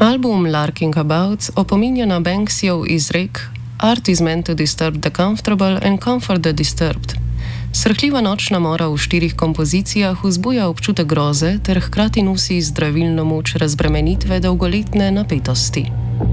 Album Larking About opominja na Banksyjev izrek Art is meant to disturb the comfortable and comfort the disturbed. Srhljiva nočna mora v 4 kompozicijah vzbuja občutek groze ter hkrati nosi zdravilno moč razbremenitve dolgoletne napetosti.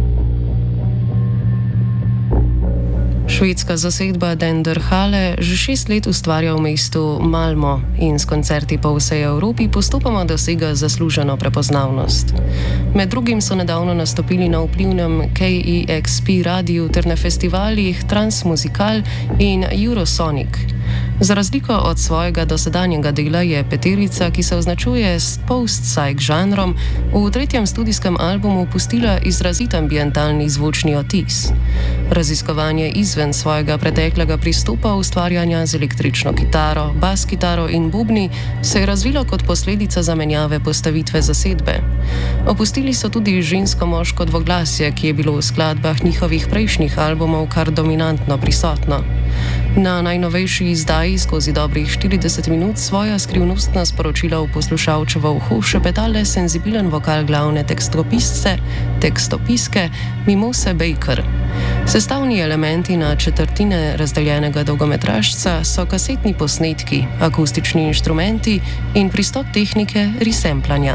Švedska zasedba Den der Halle že 6 let ustvarja v mestu Malmö in s koncerti po vsej Evropi postopoma dosega zasluženo prepoznavnost. Med drugim so nedavno nastopili na vplivnem KEXP radiju ter na festivalih Transmusical in Eurosonic. Za razliko od svojega dosedanjega dela je peterica, ki se označuje s post-psych žanrom, v 3. studijskem albumu pustila izrazit ambientalni zvočni odtis. Raziskovanje izven svojega preteklega pristopa ustvarjanja z električno kitaro, bas kitaro in bubni se je razvilo kot posledica zamenjave postavitve zasedbe. Opustili so tudi žensko-moško dvoglasje, ki je bilo v skladbah njihovih prejšnjih albumov kar dominantno prisotno. Na najnovejši izdaji skozi dobrih 40 minut svoja skrivnostna sporočila v poslušalčevo uho šepetale senzibilen vokal glavne tekstopiske Mimose Baker. Sestavni elementi na četrtine razdeljenega dolgometražca so kasetni posnetki, akustični inštrumenti in pristop tehnike resemplanja.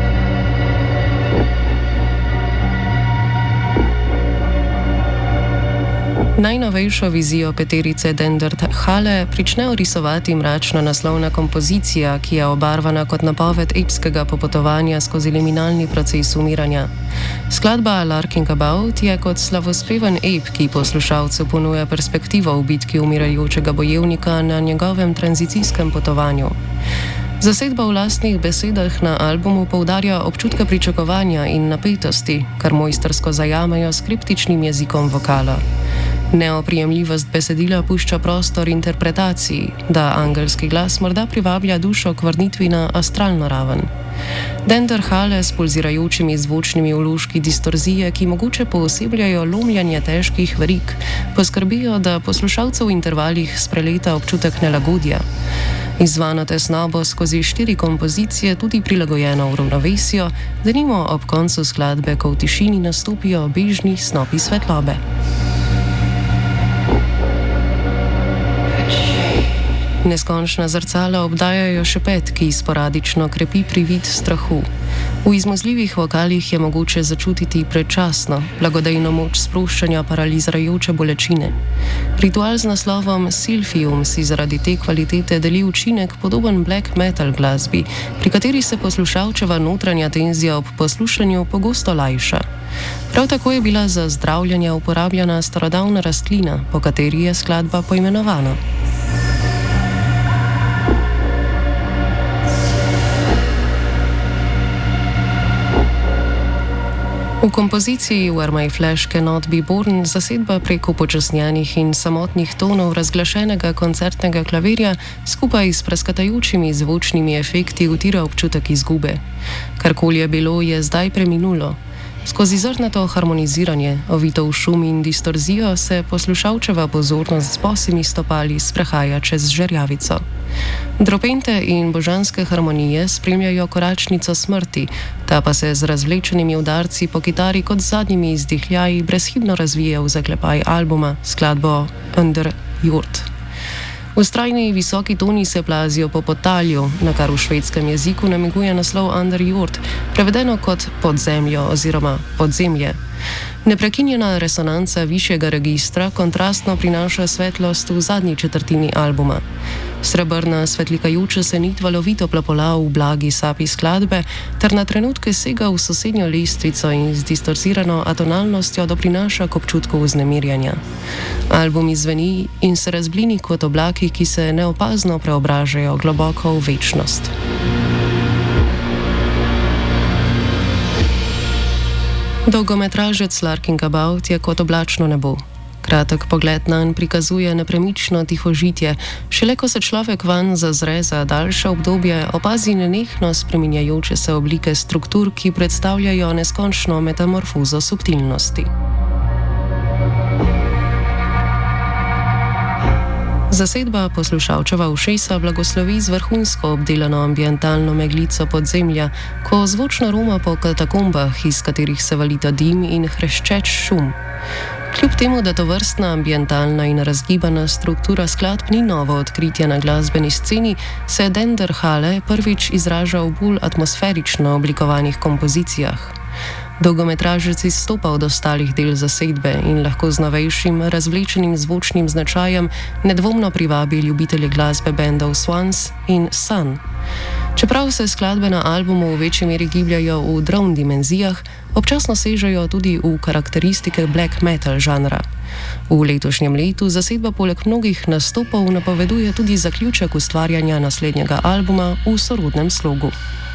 Najnovejšo vizijo peterice Den der Halle prične orisovati mračna naslovna kompozicija, ki je obarvana kot napoved epskega popotovanja skozi liminalni proces umiranja. Skladba Larking About je kot slavospeven ep, ki poslušalcu ponuja perspektivo v bitki umirajočega bojevnika na njegovem tranzicijskem potovanju. Zasedba v lastnih besedah na albumu poudarja občutke pričakovanja in napetosti, kar mojstrsko zajamejo s kriptičnim jezikom vokala. Neoprijemljivost besedila pušča prostor interpretaciji, da angelski glas morda privablja dušo k vrnitvi na astralno raven. Den der Halle s pulzirajočimi zvočnimi vložki distorzije, ki mogoče poosebljajo lomljanje težkih verig, poskrbijo, da poslušalcev v intervalih spreleta občutek nelagodja. Izzvano tesnobo skozi 4 kompozicije tudi prilagojeno v ravnovesju, denimo ob koncu skladbe, ko v tišini nastopijo bežni snopi svetlobe. Neskončna zrcala obdajajo šepet, ki sporadično krepi privid strahu. V izmuzljivih vokalih je mogoče začutiti predčasno, blagodejno moč sproščanja paralizirajoče bolečine. Ritual z naslovom Silphium si zaradi te kvalitete deli učinek podoben black metal glasbi, pri kateri se poslušalčeva notranja tenzija ob poslušanju pogosto lajša. Prav tako je bila za zdravljenje uporabljena starodavna rastlina, po kateri je skladba poimenovana. V kompoziciji Where My Flesh Cannot Be Born zasedba preko počasnjenih in samotnih tonov razglašenega koncertnega klavirja skupaj s praskatajočimi zvočnimi efekti utira občutek izgube. Karkoli je bilo, je zdaj preminulo. Skozi zrnato harmoniziranje, ovito v šum in distorzijo, se poslušalčeva pozornost z bosimi stopali sprehaja čez žerjavico. Dropente in božanske harmonije spremljajo koračnico smrti, ta pa se z razvlečenimi udarci po kitari kot zadnjimi izdihljaji brezhibno razvije v zaklepaj albuma, skladbo Under Jord. Vztrajni visoki toni se plazijo po podtalju, na kar v švedskem jeziku namiguje naslov Under Jord, prevedeno kot podzemljo oziroma podzemlje. Neprekinjena resonanca višjega registra kontrastno prinaša svetlost v zadnji četrtini albuma. Srebrna svetlikajoča se nit valovito plapola v blagi sapi skladbe ter na trenutke sega v sosednjo lestvico in z distorzirano atonalnostjo doprinaša k občutku vznemirjanja. Album izzveni in se razblini kot oblaki, ki se neopazno preobražajo globoko v večnost. Dolgometražec Larking About je kot oblačno nebo. Kratek pogled nanj prikazuje nepremično tihožitje, šele ko se človek vanj zazre za daljše obdobje, opazi nenehno spreminjajoče se oblike struktur, ki predstavljajo neskončno metamorfozo subtilnosti. Zasedba poslušalčeva ušesa blagoslovi z vrhunsko obdelano ambientalno meglico podzemlja, ko zvočno roma po katakombah, iz katerih se valita dim in hreščeč šum. Kljub temu, da to vrstna ambientalna in razgibana struktura skladb ni novo odkritje na glasbeni sceni, se Denderhalle prvič izraža v bolj atmosferično oblikovanih kompozicijah. Dolgometražec izstopa od ostalih del zasedbe in lahko z novejšim, razvlečenim zvočnim značajem nedvomno privabi ljubitelje glasbe bendov Swans in Sun. Čeprav se skladbe na albumu v večji meri gibljajo v drone dimenzijah, občasno sežejo tudi v karakteristike black metal žanra. V letošnjem letu zasedba poleg mnogih nastopov napoveduje tudi zaključek ustvarjanja naslednjega albuma v sorodnem slogu.